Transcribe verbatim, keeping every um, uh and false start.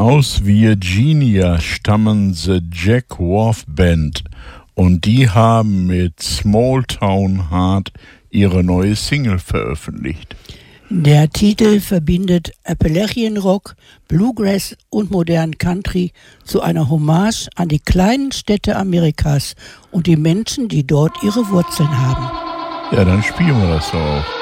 Aus Virginia stammen The Jack Wolf Band und die haben mit Small Town Heart ihre neue Single veröffentlicht. Der Titel verbindet Appalachian Rock, Bluegrass und modernen Country zu einer Hommage an die kleinen Städte Amerikas und die Menschen, die dort ihre Wurzeln haben. Ja, dann spielen wir das auch.